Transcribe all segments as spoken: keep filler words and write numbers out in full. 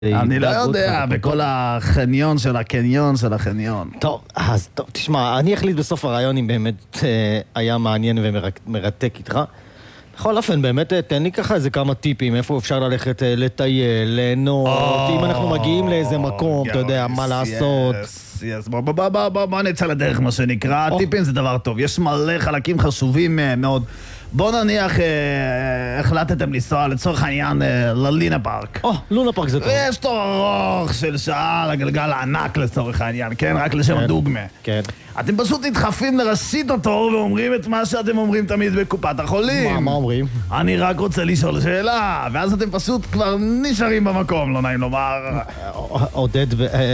אני לא יודע, בכל החניון של הקניון של החניון. טוב, אז טוב, תשמע, אני אחליט בסוף הרעיון אם באמת היה מעניין ומרתק איתך. בכל אופן, באמת תן לי ככה איזה כמה טיפים, איפה אפשר ללכת לטייל, ליהנות, אם אנחנו מגיעים לאיזה מקום, אתה יודע, מה לעשות. בוא, בוא, בוא, בוא, בוא נצא לדרך מה שנקרא, טיפים זה דבר טוב, יש מלא חלקים חשובים מאוד. בוא נניח, החלטתם לנסוע לצורך העניין ללינה פארק. או, לונה פארק זה טוב. ויש תור ארוך של שעה לגלגל הענק לצורך העניין, כן? רק לשם הדוגמה. כן. אתם פשוט נדחפים לראשית התור ואומרים את מה שאתם אומרים תמיד בקופת החולים. מה, מה אומרים? אני רק רוצה לשאול שאלה, ואז אתם פשוט כבר נשארים במקום, לא נעים לומר. עודד,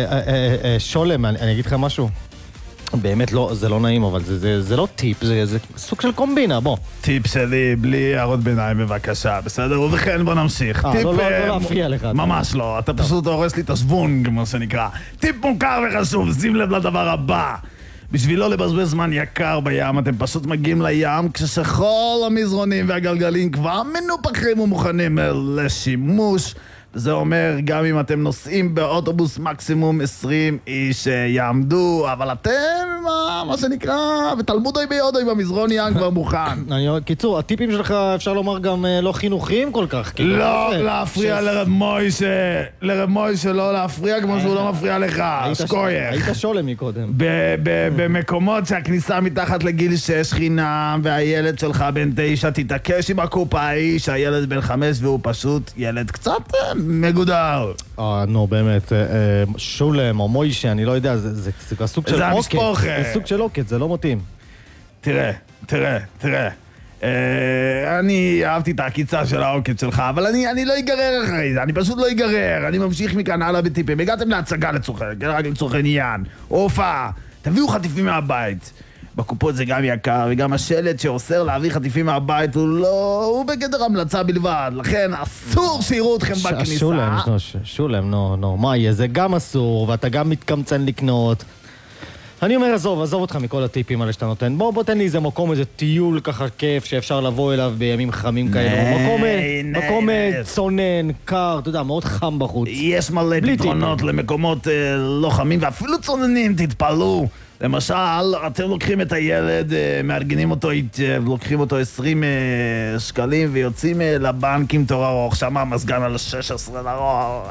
שולם, אני אגיד לך משהו. באמת לא, זה לא נעים, אבל זה, זה, זה לא טיפ, זה, זה סוג של קומבינה, בוא. טיפ שלי, בלי הערות ביניים בבקשה, בסדר? ובכן בוא נמשיך. אה, טיפ... לא, לא, לא להפריע לך. ממש לא, אתה פשוט הורס לי את השוונג, מה שנקרא. טיפ מוכר וחשוב, שים לב לדבר הבא. בשביל לא לבזבז זמן יקר בים, אתם פשוט מגיעים לים כשכל המזרונים והגלגלים כבר מנופחים ומוכנים לשימוש. זה אומר, גם אם אתם נוסעים באוטובוס מקסימום עשרים איש יעמדו, אבל אתם, מה, מה שנקרא, ותלמודוי ביודוי במזרון ים כבר מוכן. קיצור, הטיפים שלך אפשר לומר גם לא חינוכיים כל כך. לא להפריע לרב מוישה, לרב מוישה לא להפריע כמו שהוא לא מפריע לך, שקוייך. היית שולם מקודם. במקומות שהכניסה מתחת לגיל שש חינם, והילד שלך בן תשע תתעקש עם הקופאי שהילד בן חמש והוא פשוט ילד קצת מגודר. אה, נו, באמת, שולם או מוישה, אני לא יודע, זה סוג של עוקת. זה סוג של עוקת, זה לא מתאים. תראה, תראה, תראה. אני אהבתי את העקיצה של העוקת שלך, אבל אני לא אגרר אחרי זה, אני פשוט לא אגרר. אני ממשיך מכאן הלאה בטיפים. הגעתם להצגה לצורך, רק לצורך עניין. הופעה, תביאו חטיפים מהבית. בקופות זה גם יקר, וגם השלט שאוסר להביא חטיפים מהבית הוא לא... הוא בגדר המלצה בלבד, לכן אסור שיראו אתכם בכניסה. שולם, שולם, נו, נו, מה יהיה? זה גם אסור, ואתה גם מתקמצן לקנות. אני אומר, עזוב, עזוב אותך מכל הטיפים האלה שאתה נותן. בוא, בוא תן לי איזה מקום, איזה טיול ככה כיף שאפשר לבוא אליו בימים חמים כאלה. מקום צונן, קר, אתה יודע, מאוד חם בחוץ. יש מלא פתרונות למקומות לא חמים, ואפילו צוננים, תתפלאו. למשל, אתם לוקחים את הילד, מארגנים אותו, לוקחים אותו עשרים שקלים ויוצאים לבנק עם תור ארוך, שמה מזגן על שש עשרה לרוח.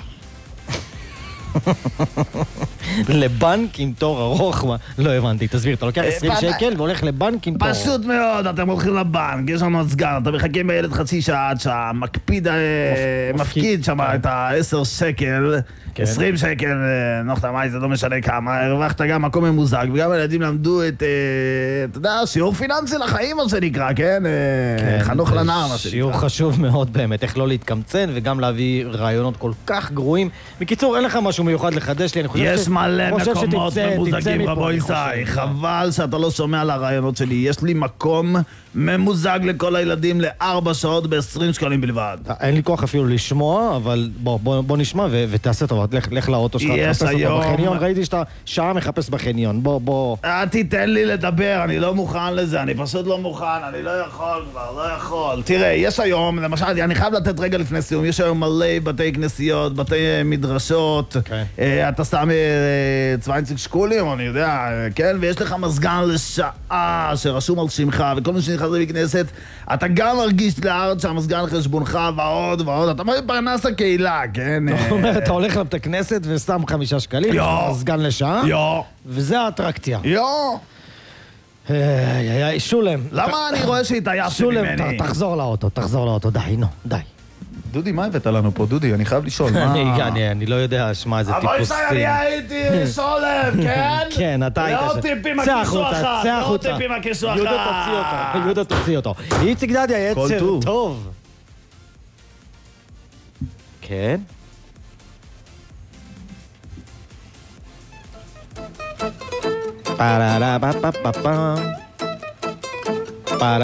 לבנק עם תור ארוך? לא הבנתי, תסביר, אתה לוקח עשרים שקל והולך לבנק עם תור ארוך. פשוט מאוד, אתם הולכים לבנק, יש שם מזגן, אתה מחכים בילד חצי שעה עד שם, מקפיד, מפקיד שם את ה-עשרה שקל, עשרים שקל, נוחת המאי, זה לא משנה כמה, הרווחת גם מקום ממוזג, וגם הילדים למדו את, אתה יודע, שיעור פיננסי לחיים, מה שנקרא, כן? חנוך לנער, מה שנקרא. שיעור חשוב מאוד באמת, איך לא להתקמצן, וגם להביא רעיונות כל כך גרועים. בקיצור, אין לך משהו מיוחד לחדש לי, אני חושב יש מלא מקומות ממוזגים, רבו ישי, חבל שאתה לא שומע על הרעיונות שלי. יש לי מקום ממוזג לכל הילדים לארבע שעות ב-עשרים שקלים בלבד. אין לי כוח אפילו לשמוע, אבל בוא נשמע ותעשה טוב, לך לאוטו שלך, תחפש אותו בחניון. ראיתי שאתה שעה מחפש בחניון, בוא בוא תיתן לי לדבר, אני לא מוכן לזה, אני פשוט לא מוכן, אני לא יכול כבר, לא יכול. תראה, יש היום, למשל, אני חייב לתת רגע לפני סיום, יש היום מלא בתי כנסיות, בתי מדרשות, אתה שם צוויינציג שקולים, אני יודע, כן? ויש לך מזגן לשעה שרשום על שמך, וכל מי שנכנס בכנסת, אתה גם מרגיש לארץ שהמזגן חשבונך ועוד ועוד, אתה פרנס הקהילה, כן? זאת אומרת, אתה הולך לבית הכנסת ושם חמישה שקלים, מזגן לשעה, וזה האטרקציה. יו! שולם. למה אני רואה שהתעייפתי ממני? שולם, תחזור לאוטו, תחזור לאוטו, די, נו, די. דודי, מה הבאת לנו פה? דודי, אני חייב לשאול, מה... אני לא יודע, שמע, איזה טיפוסים. אבל אני הייתי שולם, כן? כן, אתה היית... לא טיפים הכיסו אחת, לא טיפים הכיסו אחת. יהודה תוציא אותו, יהודה תוציא אותו. איציק דדיה, יצר טוב. כן? פארה פאפה פאפה